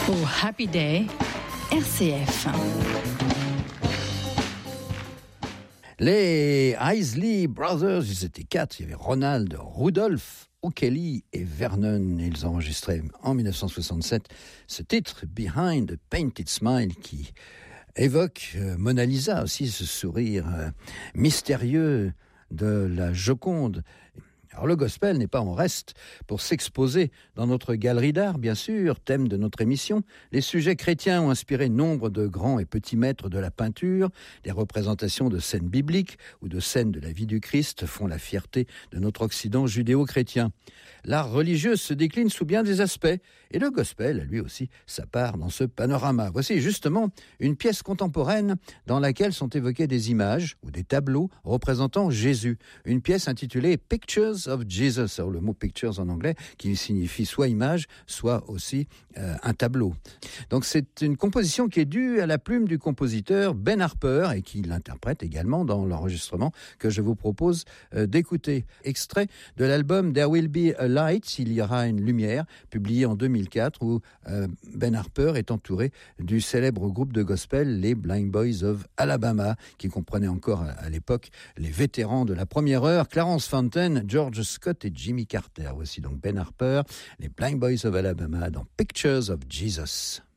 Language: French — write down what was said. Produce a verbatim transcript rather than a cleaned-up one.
Pour Happy Day, R C F. Les Isley Brothers, ils étaient quatre. Il y avait Ronald, Rudolph, O'Kelly et Vernon. Ils enregistraient en dix-neuf cent soixante-sept ce titre, Behind a Painted Smile, qui évoque euh, Mona Lisa aussi, ce sourire euh, mystérieux de la Joconde. Alors le gospel n'est pas en reste pour s'exposer dans notre galerie d'art, bien sûr, thème de notre émission. Les sujets chrétiens ont inspiré nombre de grands et petits maîtres de la peinture. Les représentations de scènes bibliques ou de scènes de la vie du Christ font la fierté de notre Occident judéo-chrétien. L'art religieux se décline sous bien des aspects et le gospel a lui aussi sa part dans ce panorama. Voici justement une pièce contemporaine dans laquelle sont évoquées des images ou des tableaux représentant Jésus. Une pièce intitulée Pictures of Jesus, alors le mot pictures en anglais qui signifie soit image, soit aussi euh, un tableau. Donc c'est une composition qui est due à la plume du compositeur Ben Harper et qui l'interprète également dans l'enregistrement que je vous propose euh, d'écouter. Extrait de l'album There Will Be a Light, il y aura une lumière, publié en deux mille quatre où euh, Ben Harper est entouré du célèbre groupe de gospel les Blind Boys of Alabama qui comprenait encore à, à l'époque les vétérans de la première heure, Clarence Fountain, George Scott et Jimmy Carter. Voici donc Ben Harper, les Blind Boys of Alabama dans Pictures of Jesus.